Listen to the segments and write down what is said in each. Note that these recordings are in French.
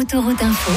Autoroute Info.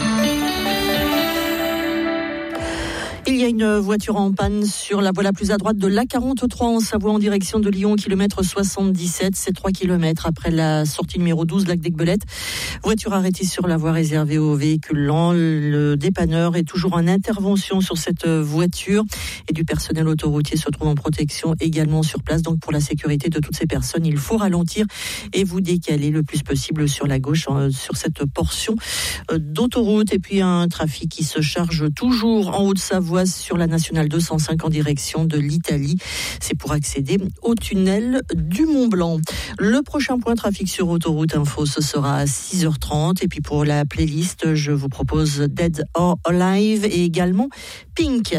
Il y a une voiture en panne sur la voie la plus à droite de l'A43 en Savoie en direction de Lyon, kilomètre 77. C'est 3 kilomètres après la sortie numéro 12, lac d'Aiguebelette. Voiture arrêtée sur la voie réservée aux véhicules lents. Le dépanneur est toujours en intervention sur cette voiture et du personnel autoroutier se trouve en protection également sur place. Donc pour la sécurité de toutes ces personnes, il faut ralentir et vous décaler le plus possible sur la gauche sur cette portion d'autoroute. Et puis un trafic qui se charge toujours en Haute-Savoie sur la nationale 205 en direction de l'Italie. C'est pour accéder au tunnel du Mont-Blanc. Le prochain point trafic sur Autoroute Info, ce sera à 6h30. Et puis pour la playlist, je vous propose Dead or Alive et également Pink.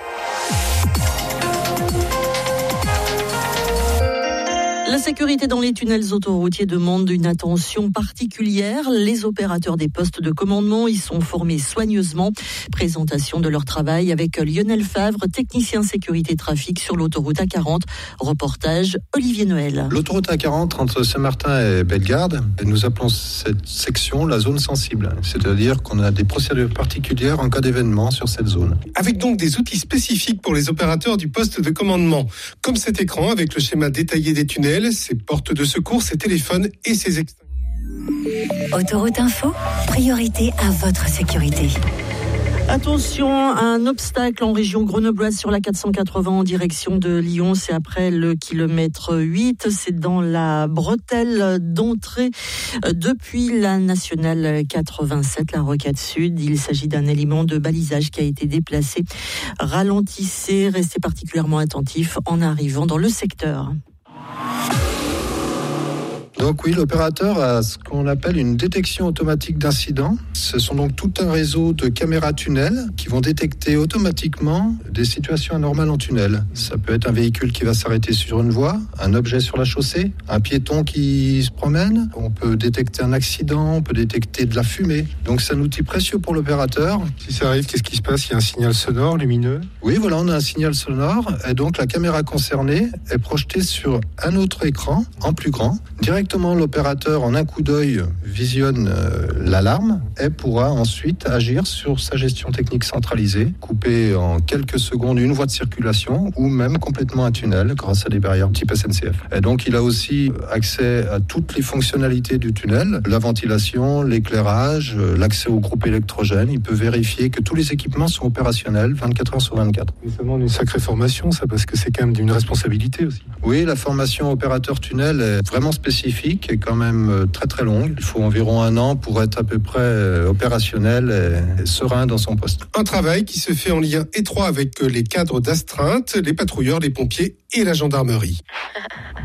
La sécurité dans les tunnels autoroutiers demande une attention particulière. Les opérateurs des postes de commandement y sont formés soigneusement. Présentation de leur travail avec Lionel Favre, technicien sécurité trafic sur l'autoroute A40. Reportage Olivier Noël. L'autoroute A40 entre Saint-Martin et Bellegarde, nous appelons cette section la zone sensible. C'est-à-dire qu'on a des procédures particulières en cas d'événement sur cette zone. Avec donc des outils spécifiques pour les opérateurs du poste de commandement. Comme cet écran avec le schéma détaillé des tunnels, ses portes de secours, ses téléphones et ses extincteurs. Autoroute Info, priorité à votre sécurité. Attention, un obstacle en région grenobloise sur la 480 en direction de Lyon. C'est après le kilomètre 8. C'est dans la bretelle d'entrée depuis la nationale 87, la rocade sud. Il s'agit d'un élément de balisage qui a été déplacé. Ralentissez, restez particulièrement attentifs en arrivant dans le secteur. Donc oui, l'opérateur a ce qu'on appelle une détection automatique d'incidents. Ce sont donc tout un réseau de caméras tunnels qui vont détecter automatiquement des situations anormales en tunnel. Ça peut être un véhicule qui va s'arrêter sur une voie, un objet sur la chaussée, un piéton qui se promène. On peut détecter un accident, on peut détecter de la fumée. Donc c'est un outil précieux pour l'opérateur. Si ça arrive, qu'est-ce qui se passe ? Il y a un signal sonore, lumineux ? Oui, voilà, on a un signal sonore et donc la caméra concernée est projetée sur un autre écran en plus grand. Directement, l'opérateur, en un coup d'œil, visionne l'alarme et pourra ensuite agir sur sa gestion technique centralisée, couper en quelques secondes une voie de circulation ou même complètement un tunnel grâce à des barrières type SNCF. Et donc, il a aussi accès à toutes les fonctionnalités du tunnel, la ventilation, l'éclairage, l'accès au groupe électrogène. Il peut vérifier que tous les équipements sont opérationnels 24 heures sur 24. Ça demande une sacrée formation, ça, parce que c'est quand même d'une responsabilité aussi. Oui, la formation opérateur tunnel est vraiment spécifique et quand même très très longue. Il faut environ 1 an pour être à peu près opérationnel et serein dans son poste. Un travail qui se fait en lien étroit avec les cadres d'astreinte, les patrouilleurs, les pompiers et la gendarmerie.